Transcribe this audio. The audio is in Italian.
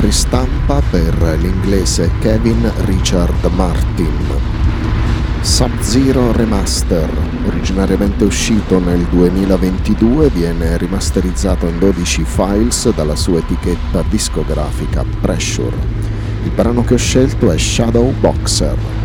ristampa per l'inglese Kevin Richard Martin. Sub-Zero Remaster, originariamente uscito nel 2022, viene rimasterizzato in 12 files dalla sua etichetta discografica Pressure. Il brano che ho scelto è Shadow Boxer.